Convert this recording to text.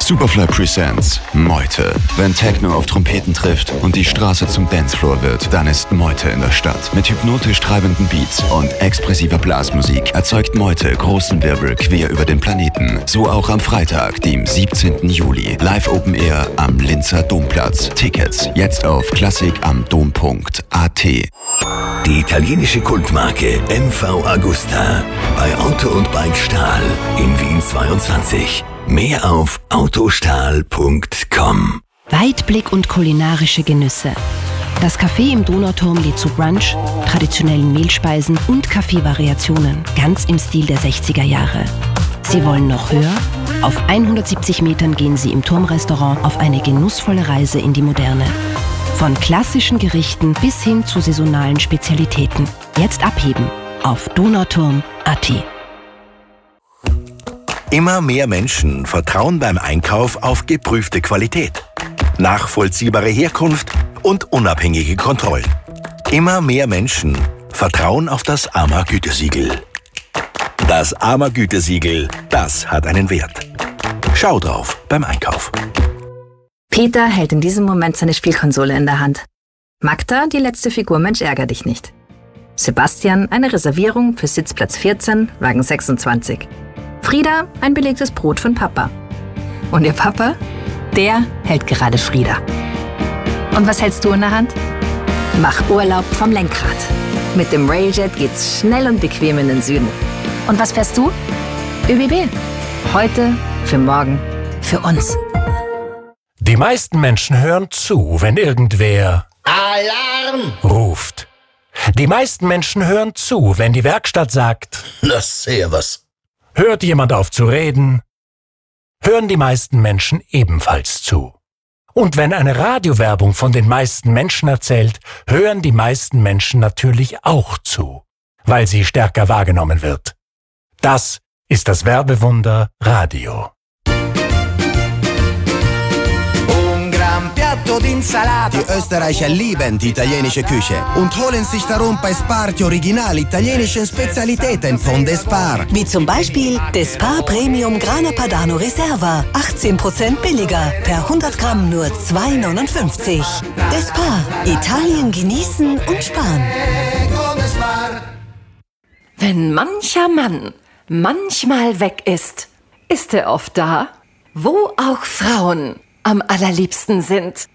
Superfly presents Meute. Wenn Techno auf Trompeten trifft und die Straße zum Dancefloor wird, dann ist Meute in der Stadt. Mit hypnotisch treibenden Beats und expressiver Blasmusik erzeugt Meute großen Wirbel quer über den Planeten. So auch am Freitag, dem 17. Juli. Live Open Air am Linzer Domplatz. Tickets jetzt auf klassikamdom.at. Die italienische Kultmarke MV Agusta bei Auto und Bike Stahl in Wien 22. Mehr auf autostahl.com. Weitblick und kulinarische Genüsse. Das Café im Donauturm lädt zu Brunch, traditionellen Mehlspeisen und Kaffeevariationen, ganz im Stil der 60er Jahre. Sie wollen noch höher? Auf 170 Metern gehen Sie im Turmrestaurant auf eine genussvolle Reise in die Moderne. Von klassischen Gerichten bis hin zu saisonalen Spezialitäten. Jetzt abheben auf donauturm.at. Immer mehr Menschen vertrauen beim Einkauf auf geprüfte Qualität, nachvollziehbare Herkunft und unabhängige Kontrollen. Immer mehr Menschen vertrauen auf das AMA-Gütesiegel. Das AMA-Gütesiegel, das hat einen Wert. Schau drauf beim Einkauf. Peter hält in diesem Moment seine Spielkonsole in der Hand. Magda, die letzte Figur Mensch ärger dich nicht. Sebastian, eine Reservierung für Sitzplatz 14, Wagen 26. Frieda, ein belegtes Brot von Papa. Und ihr Papa? Der hält gerade Frieda. Und was hältst du in der Hand? Mach Urlaub vom Lenkrad. Mit dem Railjet geht's schnell und bequem in den Süden. Und was fährst du? ÖBB. Heute, für morgen, für uns. Die meisten Menschen hören zu, wenn irgendwer Alarm ruft. Die meisten Menschen hören zu, wenn die Werkstatt sagt, na servus. Hört jemand auf zu reden, hören die meisten Menschen ebenfalls zu. Und wenn eine Radiowerbung von den meisten Menschen erzählt, hören die meisten Menschen natürlich auch zu, weil sie stärker wahrgenommen wird. Das ist das Werbewunder Radio. Die Österreicher lieben die italienische Küche und holen sich darum bei Spar die original italienischen Spezialitäten von Despar. Wie zum Beispiel Despar Premium Grana Padano Reserva. 18% billiger. Per 100 Gramm nur 2,59. Despar. Italien genießen und sparen. Wenn mancher Mann manchmal weg ist, ist er oft da, wo auch Frauen am allerliebsten sind.